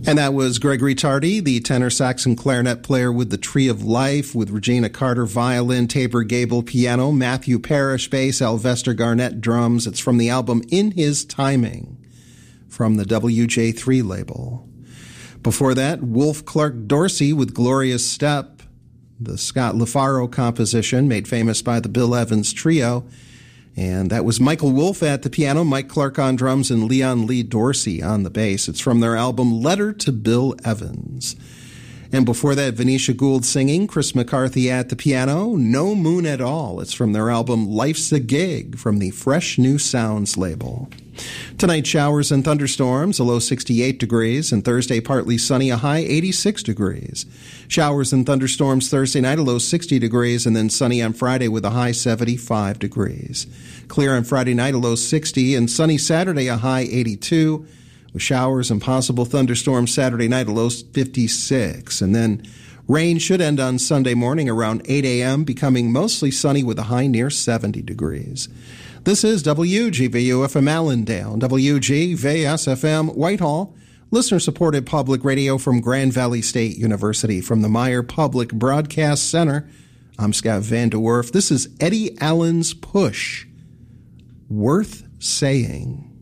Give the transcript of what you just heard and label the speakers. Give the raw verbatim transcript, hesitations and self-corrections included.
Speaker 1: And that was Gregory Tardy, the tenor sax and clarinet player with the Tree of Life, with Regina Carter violin, Tabor Gable piano, Matthew Parrish bass, Alvester Garnett drums. It's from the album In His Timing, from the W J three label. Before that, Wolf Clark Dorsey with Glorious Step, the Scott LaFaro composition made famous by the Bill Evans Trio. And that was Michael Wolf at the piano, Mike Clark on drums, and Leon Lee Dorsey on the bass. It's from their album Letter to Bill Evans. And before that, Venetia Gould singing, Chris McCarthy at the piano, No Moon at All. It's from their album Life's a Gig, from the Fresh New Sounds label. Tonight, showers and thunderstorms, a low sixty-eight degrees, and Thursday partly sunny, a high eighty-six degrees. Showers and thunderstorms Thursday night, a low sixty degrees, and then sunny on Friday with a high seventy-five degrees. Clear on Friday night, a low sixty, and sunny Saturday, a high eighty-two, with showers and possible thunderstorms Saturday night, a low fifty-six. And then rain should end on Sunday morning around eight a.m., becoming mostly sunny with a high near seventy degrees. This is W G V U F M Allendale, W G V S F M Whitehall, listener-supported public radio from Grand Valley State University. From the Meyer Public Broadcast Center, I'm Scott Van De Werf. This is Eddie Allen's Push, Worth Saying.